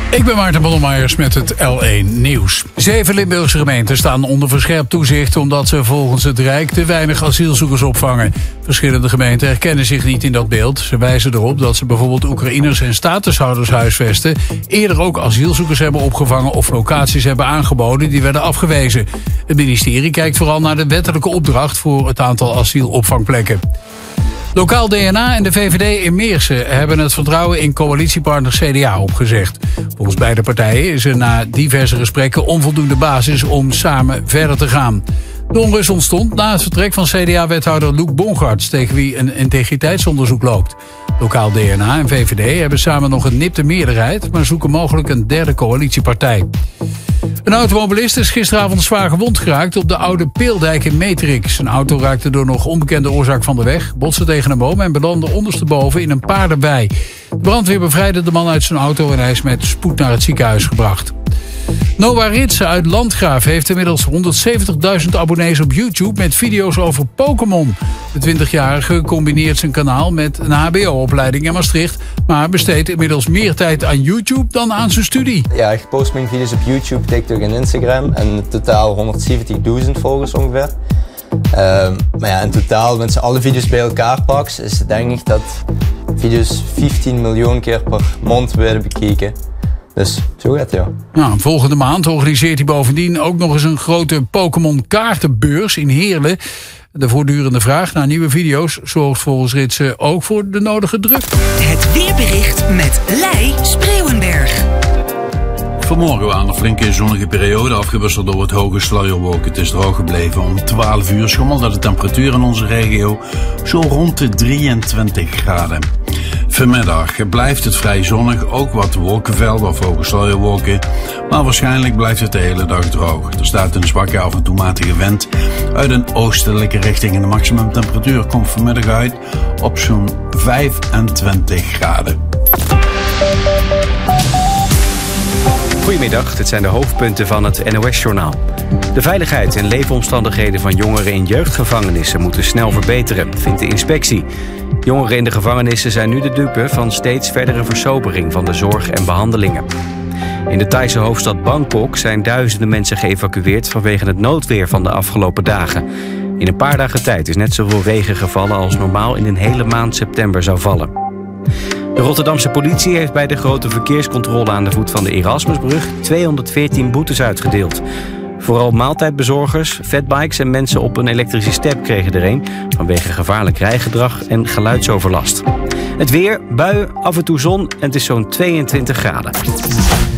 Ik ben Maarten Bonnemeyers met het L1 Nieuws. 7 Limburgse gemeenten staan onder verscherpt toezicht omdat ze volgens het Rijk te weinig asielzoekers opvangen. Verschillende gemeenten herkennen zich niet in dat beeld. Ze wijzen erop dat ze bijvoorbeeld Oekraïners en statushouders huisvesten, eerder ook asielzoekers hebben opgevangen of locaties hebben aangeboden die werden afgewezen. Het ministerie kijkt vooral naar de wettelijke opdracht voor het aantal asielopvangplekken. Lokaal DNA en de VVD in Meersen hebben het vertrouwen in coalitiepartner CDA opgezegd. Volgens beide partijen is er na diverse gesprekken onvoldoende basis om samen verder te gaan. De onrust ontstond na het vertrek van CDA-wethouder Loek Bongarts, tegen wie een integriteitsonderzoek loopt. Lokaal DNA en VVD hebben samen nog een nipte meerderheid, maar zoeken mogelijk een derde coalitiepartij. Een automobilist is gisteravond zwaar gewond geraakt op de Oude Peeldijk in Metrix. Zijn auto raakte door nog onbekende oorzaak van de weg, botste tegen een boom en belandde ondersteboven in een paardenwei. De brandweer bevrijdde de man uit zijn auto en hij is met spoed naar het ziekenhuis gebracht. Noah Ritsen uit Landgraaf heeft inmiddels 170.000 abonnees op YouTube met video's over Pokémon. De 20-jarige combineert zijn kanaal met een hbo-opleiding in Maastricht, maar besteedt inmiddels meer tijd aan YouTube dan aan zijn studie. Ja, ik post mijn video's op YouTube, TikTok en Instagram en in totaal 170.000 volgers ongeveer. Maar ja, in totaal, met z'n alle video's bij elkaar pakt, is het denk ik dat video's 15 miljoen keer per maand werden bekeken. Dus zo gaat het, ja. Nou, volgende maand organiseert hij bovendien ook nog eens een grote Pokémon kaartenbeurs in Heerlen. De voortdurende vraag naar nieuwe video's zorgt volgens Ritsen ook voor de nodige druk. Het weerbericht met Lei Spreeuwenberg. Vanmorgen aan een flinke zonnige periode, afgewisseld door wat hoge sluierwolken. Het is droog gebleven. Om 12 uur schommelde de temperatuur in onze regio zo rond de 23 graden. Vanmiddag blijft het vrij zonnig, ook wat wolkenvelden of hoge sluierwolken. Maar waarschijnlijk blijft het de hele dag droog. Er staat een zwakke af en toe matige wind uit een oostelijke richting. En de maximumtemperatuur komt vanmiddag uit op zo'n 25 graden. Goedemiddag, dit zijn de hoofdpunten van het NOS-journaal. De veiligheid en leefomstandigheden van jongeren in jeugdgevangenissen moeten snel verbeteren, vindt de inspectie. Jongeren in de gevangenissen zijn nu de dupe van steeds verdere versobering van de zorg en behandelingen. In de Thaise hoofdstad Bangkok zijn duizenden mensen geëvacueerd vanwege het noodweer van de afgelopen dagen. In een paar dagen tijd is net zoveel regen gevallen als normaal in een hele maand september zou vallen. De Rotterdamse politie heeft bij de grote verkeerscontrole aan de voet van de Erasmusbrug 214 boetes uitgedeeld. Vooral maaltijdbezorgers, fatbikes en mensen op een elektrische step kregen er een vanwege gevaarlijk rijgedrag en geluidsoverlast. Het weer, buien, af en toe zon en het is zo'n 22 graden.